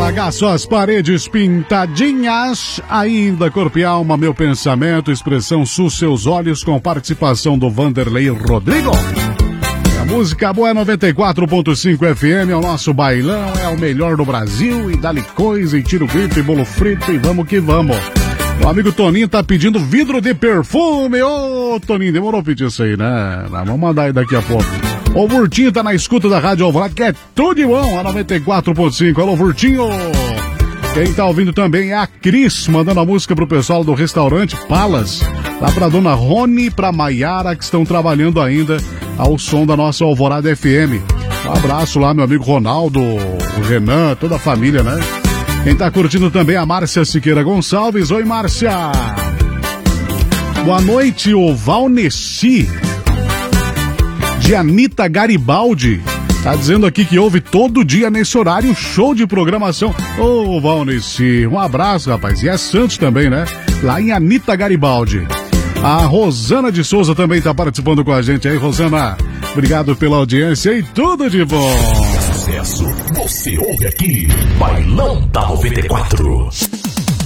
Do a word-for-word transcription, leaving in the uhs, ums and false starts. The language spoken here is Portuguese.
Pagar suas paredes pintadinhas, ainda corpo e alma, meu pensamento, expressão sul seus olhos, com participação do Vanderlei Rodrigo. A música boa é noventa e quatro ponto cinco F M, é o nosso bailão, é o melhor do Brasil, e dá-lhe coisa, e tiro grito, e bolo frito, e vamos que vamos. O amigo Toninho tá pedindo vidro de perfume. Ô, Toninho, demorou pedir isso aí, né? Vamos mandar aí daqui a pouco. O Vurtinho tá na escuta da Rádio Alvorada, que é tudo de bom, a noventa e quatro ponto cinco. Alô, Vurtinho! Quem tá ouvindo também é a Cris, mandando a música pro pessoal do restaurante Palas, lá pra dona Rony e pra Maiara, que estão trabalhando ainda ao som da nossa Alvorada F M. Um abraço lá, meu amigo Ronaldo, o Renan, toda a família, né? Quem tá curtindo também é a Márcia Siqueira Gonçalves. Oi, Márcia! Boa noite, o Valnessi de Anitta Garibaldi. Tá dizendo aqui que ouve todo dia nesse horário show de programação. Ô, oh, Valnessi, um abraço, rapaz. E é Santos também, né? Lá em Anitta Garibaldi. A Rosana de Souza também tá participando com a gente aí, Rosana. Obrigado pela audiência e tudo de bom. Sucesso, você ouve aqui, Bailão da noventa e quatro.